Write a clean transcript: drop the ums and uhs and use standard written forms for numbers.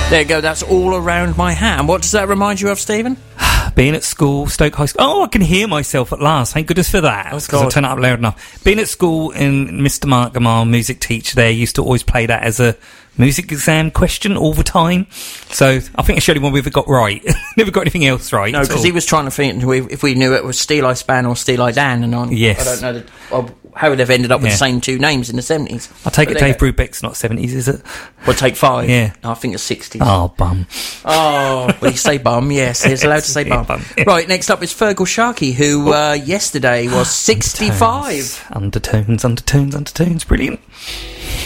There you go, that's All Around My Hat. And what does that remind you of, Stephen? Being at school, Stoke High School. Oh, I can hear myself at last. Thank goodness for that. Because I turn it up loud enough. Being at school, and Mr. Mark Gamal, music teacher there, used to always play that as a music exam question all the time. So I think it's the only one we ever got right. Never got anything else right. No, because he was trying to think if we knew it was Steel Eye Span or Steel Eye Dan, and I don't know how they've ended up with the same two names in the 70s. I take it Dave Brubeck's not 70s, is it? Well, take 5. Yeah. No, I think it's 60s. Oh, bum. Oh, well, you say bum, yes. He's allowed to say bum. Yeah. Right, next up is Feargal Sharkey, who yesterday was 65. Undertones. Brilliant.